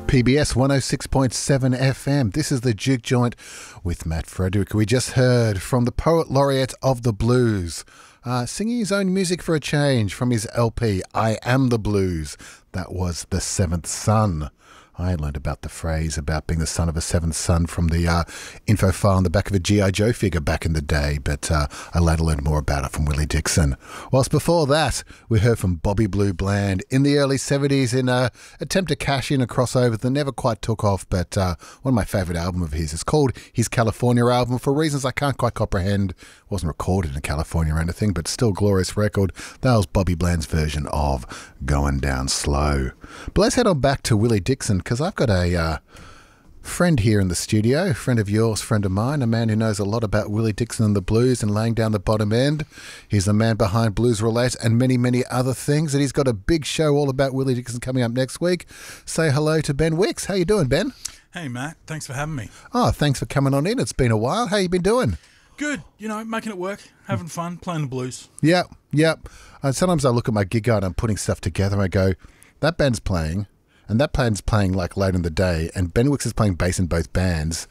PBS 106.7 FM. This is the Juke Joint with Matt Frederick. We just heard from the Poet Laureate of the Blues, singing his own music for a change from his LP, I Am the Blues. That was The Seventh Son. I learned about the phrase about being the son of a seventh son from the info file on the back of a G.I. Joe figure back in the day, but I later learned more about it from Willie Dixon. Whilst before that, we heard from Bobby Blue Bland in the early 70s in an attempt to cash in a crossover that never quite took off, but one of my favourite albums of his. It's called his California album for reasons I can't quite comprehend. It wasn't recorded in California or anything, but still glorious record. That was Bobby Bland's version of Going Down Slow. But let's head on back to Willie Dixon, because I've got a friend here in the studio, friend of yours, friend of mine, a man who knows a lot about Willie Dixon and the blues and laying down the bottom end. He's the man behind Blues Roulette and many, many other things, and he's got a big show all about Willie Dixon coming up next week. Say hello to Ben Wicks. How you doing, Ben? Hey, Matt. Thanks for having me. Oh, thanks for coming on in. It's been a while. How you been doing? Good. You know, making it work, having fun, playing the blues. Yep. Sometimes I look at my gig guide and I'm putting stuff together and I go, that band's playing, and that band's playing like late in the day, and Ben Wicks is playing bass in both bands.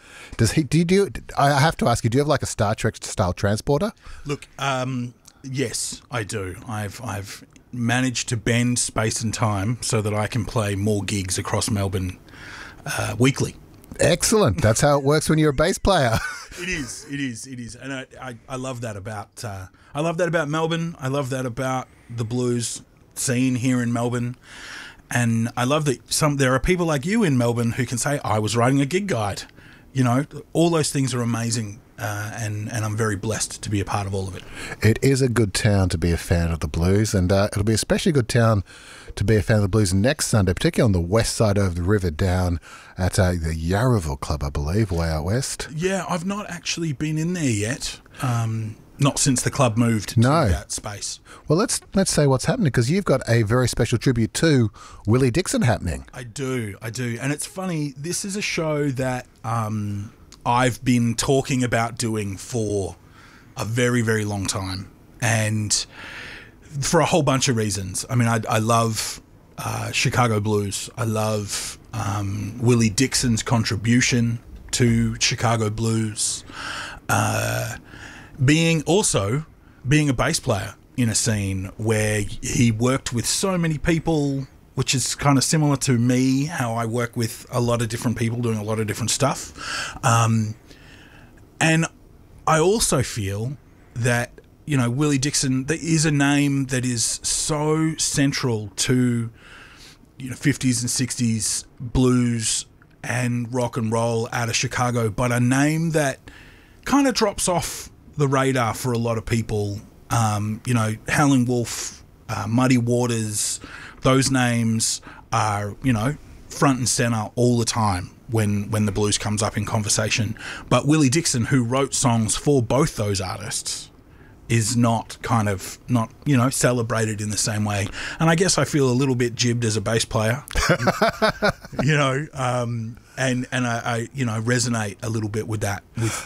I have to ask you, do you have like a Star Trek style transporter? Look, yes, I do. I've managed to bend space and time so that I can play more gigs across Melbourne weekly. Excellent. That's how it works when you're a bass player. It is, and I love that about Melbourne. I love that about the blues scene here in Melbourne. And I love that there are people like you in Melbourne who can say, I was writing a gig guide. You know, all those things are amazing, and I'm very blessed to be a part of all of it. It is a good town to be a fan of the blues, and it'll be especially a good town to be a fan of the blues next Sunday, particularly on the west side of the river down at the Yarraville Club, I believe, way out west. Yeah, I've not actually been in there yet. Not since the club moved to that space. Well, let's say what's happening, because you've got a very special tribute to Willie Dixon happening. I do. And it's funny, this is a show that I've been talking about doing for a very, very long time, and for a whole bunch of reasons. I mean, I love Chicago blues. I love Willie Dixon's contribution to Chicago blues. Being a bass player in a scene where he worked with so many people, which is kind of similar to me, how I work with a lot of different people doing a lot of different stuff. And I also feel that, you know, Willie Dixon is a name that is so central to, you know, 50s and 60s blues and rock and roll out of Chicago, but a name that kind of drops off the radar for a lot of people. You know, Howlin' Wolf, Muddy Waters, those names are, you know, front and center all the time when the blues comes up in conversation. But Willie Dixon, who wrote songs for both those artists, is not, you know, celebrated in the same way. And I guess I feel a little bit jibbed as a bass player, you know, and I you know, resonate a little bit with that.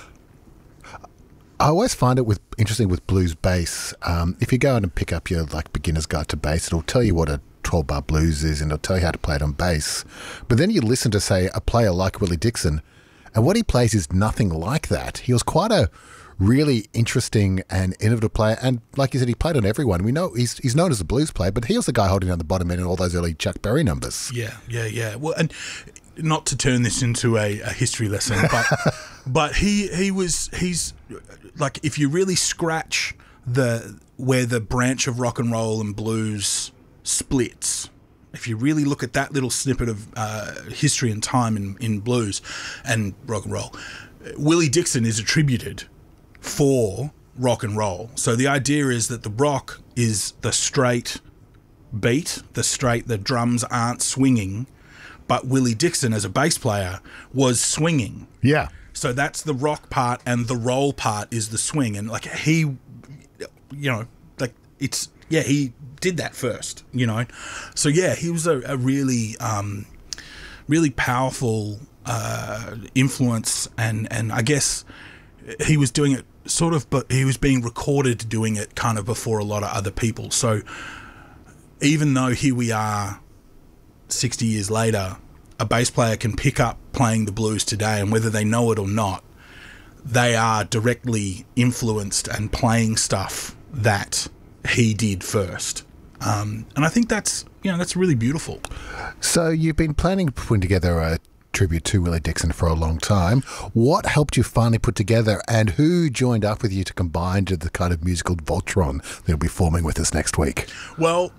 I always find it interesting with blues bass. If you go out and pick up your like beginner's guide to bass, it'll tell you what a 12-bar blues is, and it'll tell you how to play it on bass. But then you listen to, say, a player like Willie Dixon, and what he plays is nothing like that. He was quite a really interesting and innovative player, and like you said, he played on everyone. We know he's known as a blues player, but he was the guy holding down the bottom end in all those early Chuck Berry numbers. Yeah. Well, and not to turn this into a history lesson, but he's like, if you really scratch where the branch of rock and roll and blues splits, if you really look at that little snippet of history and time in blues and rock and roll, Willie Dixon is attributed for rock and roll. So the idea is that the rock is the straight beat, the drums aren't swinging, but Willie Dixon as a bass player was swinging. Yeah. So that's the rock part, and the roll part is the swing. And like he, you know, like he did that first, you know. So yeah, he was a really, really powerful influence, and I guess he was doing it sort of, but he was being recorded doing it kind of before a lot of other people. So even though here we are 60 years later, a bass player can pick up playing the blues today, and whether they know it or not, they are directly influenced and playing stuff that he did first. And I think that's really beautiful. So you've been planning to put together a tribute to Willie Dixon for a long time. What helped you finally put together, and who joined up with you to combine to the kind of musical Voltron that'll be forming with us next week? Well,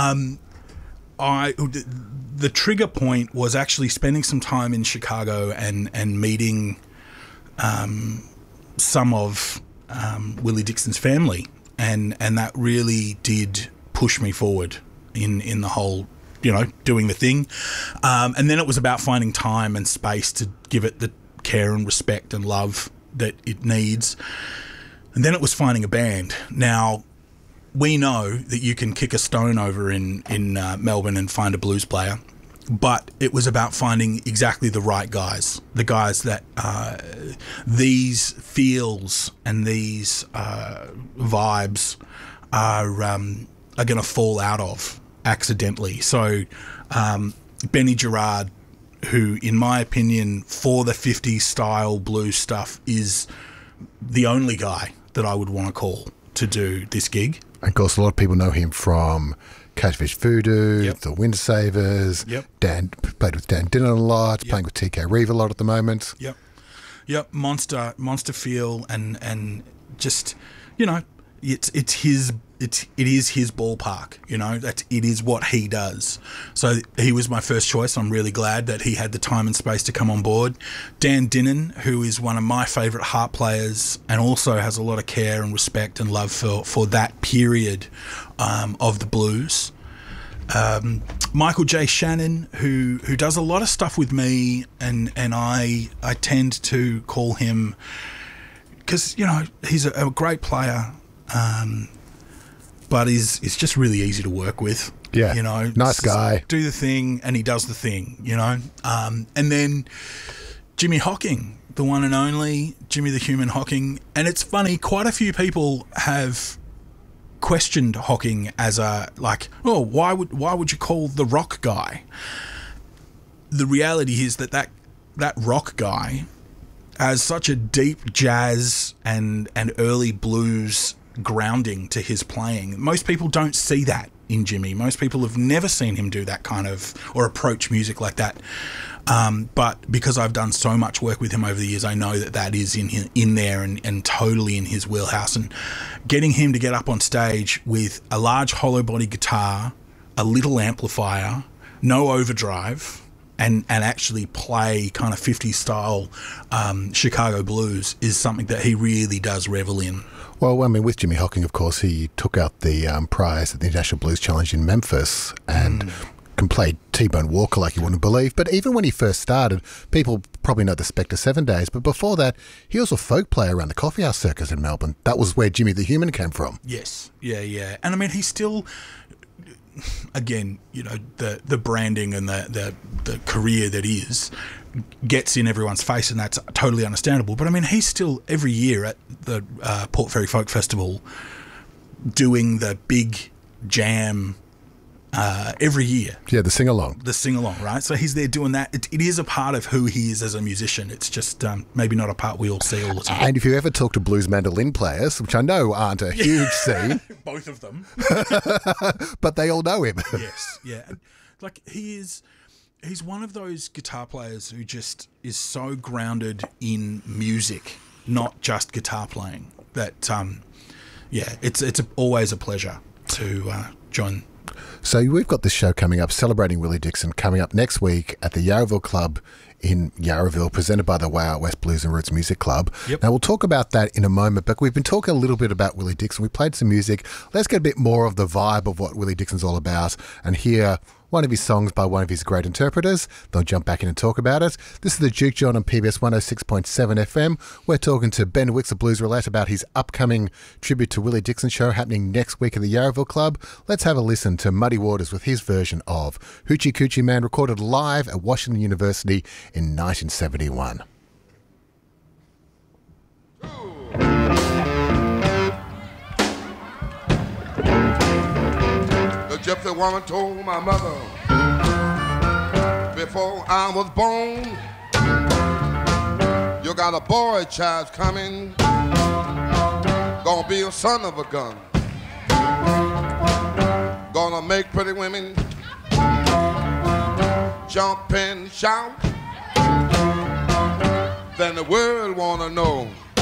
the trigger point was actually spending some time in Chicago and meeting some of Willie Dixon's family, and that really did push me forward in the whole, doing the thing. And then it was about finding time and space to give it the care and respect and love that it needs. And then it was finding a band. Now, we know that you can kick a stone over in Melbourne and find a blues player, but it was about finding exactly the right guys, the guys that these feels and these vibes are going to fall out of accidentally. So Benny Gerard, who in my opinion for the 50s style blues stuff is the only guy that I would want to call to do this gig. And of course, a lot of people know him from Catfish Voodoo, the Wind Savers. Dan played with Dan Dinner a lot, playing with TK Reeve a lot at the moment. Monster feel and just it is his ballpark. It is what he does. So he was my first choice. I'm really glad that he had the time and space to come on board. Dan Dinnan, who is one of my favourite harp players and also has a lot of care and respect and love for that period of the blues. Michael J. Shannon, who does a lot of stuff with me, and I tend to call him, because he's a great player. But is just really easy to work with. Yeah, nice guy. Do the thing, and he does the thing. And then Jimmy Hocking, the one and only Jimmy the Human Hocking. And it's funny, quite a few people have questioned Hocking as why would you call the rock guy? The reality is that rock guy has such a deep jazz and early blues grounding to his playing. Most people don't see that in Jimmy. Most people have never seen him do that kind of, or approach music like that. But because I've done so much work with him over the years, I know that is in there and totally in his wheelhouse. And getting him to get up on stage with a large hollow body guitar, a little amplifier, no overdrive, and actually play kind of 50s style Chicago blues is something that he really does revel in. Well, with Jimmy Hocking, of course, he took out the prize at the International Blues Challenge in Memphis and can play T-Bone Walker like you wouldn't believe. But even when he first started, people probably know the Spectre 7 days, but before that, he was a folk player around the Coffee House Circus in Melbourne. That was where Jimmy the Human came from. Yes, yeah. And he's still, again, the branding and the career that is gets in everyone's face, and that's totally understandable. But he's still every year at the Port Fairy Folk Festival doing the big jam every year. Yeah, the sing-along. Right? So he's there doing that. It is a part of who he is as a musician. It's just maybe not a part we all see all the time. And if you ever talk to blues mandolin players, which I know aren't a huge scene. Both of them. But they all know him. Yes, yeah. He's one of those guitar players who just is so grounded in music, not just guitar playing, that, it's always a pleasure to join. So we've got this show coming up, celebrating Willie Dixon, coming up next week at the Yarraville Club in Yarraville, presented by the Way Out West Blues and Roots Music Club. Now, we'll talk about that in a moment, but we've been talking a little bit about Willie Dixon. We played some music. Let's get a bit more of the vibe of what Willie Dixon's all about and hear one of his songs by one of his great interpreters. They'll jump back in and talk about it. This is the Duke John on PBS 106.7 FM. We're talking to Ben Wicks of Blues Roulette about his upcoming tribute to Willie Dixon show happening next week at the Yarraville Club. Let's have a listen to Muddy Waters with his version of Hoochie Coochie Man, recorded live at Washington University in 1971. The gypsy woman told my mother, before I was born. You got a boy child coming, gonna be a son of a gun, gonna make pretty women jump and shout. Then the world wanna know